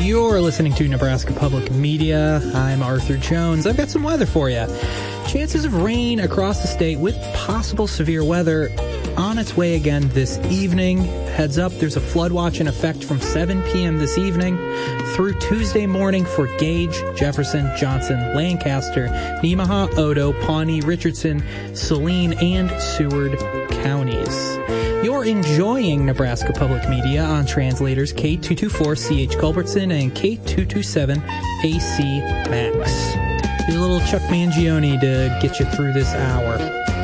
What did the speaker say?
You're listening to Nebraska Public Media. I'm Arthur Jones. I've got some weather for you. Chances of rain across the state with possible severe weather on its way again this evening. Heads up, there's a flood watch in effect from 7 p.m. this evening through Tuesday morning for Gage, Jefferson, Johnson, Lancaster, Nemaha, Odo, Pawnee, Richardson, Saline, and Seward counties. You're enjoying Nebraska Public Media on translators K224CH Culbertson and K227AC Max. A little Chuck Mangione to get you through this hour.